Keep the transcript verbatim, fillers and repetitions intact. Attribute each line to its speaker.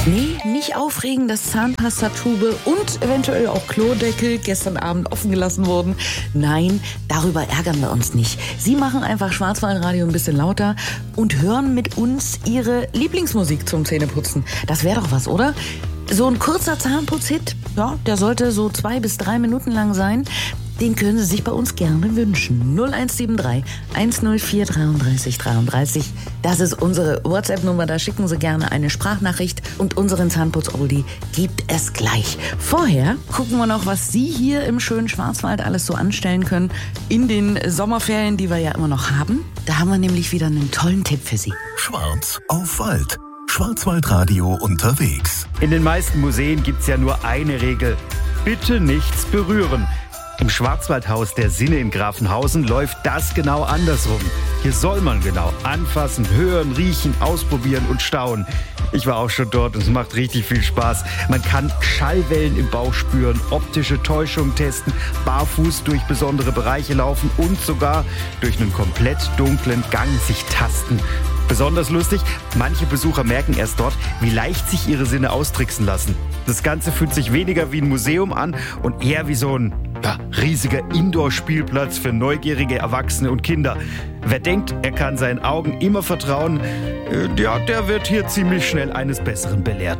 Speaker 1: Nee, nicht aufregen, dass Zahnpastatube und eventuell auch Klodeckel gestern Abend offen gelassen wurden. Nein, darüber ärgern wir uns nicht. Sie machen einfach Schwarzwaldradio ein bisschen lauter und hören mit uns ihre Lieblingsmusik zum Zähneputzen. Das wäre doch was, oder? So ein kurzer Zahnputzhit, ja, der sollte so zwei bis drei Minuten lang sein. Den können Sie sich bei uns gerne wünschen. null eins sieben drei, eins null vier, dreiunddreißig dreiunddreißig. Das ist unsere WhatsApp-Nummer. Da schicken Sie gerne eine Sprachnachricht. Und unseren Zahnputz-Oldie gibt es gleich. Vorher gucken wir noch, was Sie hier im schönen Schwarzwald alles so anstellen können. In den Sommerferien, die wir ja immer noch haben. Da haben wir nämlich wieder einen tollen Tipp für Sie.
Speaker 2: Schwarz auf Wald. Schwarzwaldradio unterwegs.
Speaker 3: In den meisten Museen gibt's ja nur eine Regel. Bitte nichts berühren. Im Schwarzwaldhaus der Sinne in Grafenhausen läuft das genau andersrum. Hier soll man genau anfassen, hören, riechen, ausprobieren und staunen. Ich war auch schon dort und es macht richtig viel Spaß. Man kann Schallwellen im Bauch spüren, optische Täuschungen testen, barfuß durch besondere Bereiche laufen und sogar durch einen komplett dunklen Gang sich tasten. Besonders lustig, manche Besucher merken erst dort, wie leicht sich ihre Sinne austricksen lassen. Das Ganze fühlt sich weniger wie ein Museum an und eher wie so ein ja, riesiger Indoor-Spielplatz für neugierige Erwachsene und Kinder. Wer denkt, er kann seinen Augen immer vertrauen, äh, ja, der wird hier ziemlich schnell eines Besseren belehrt.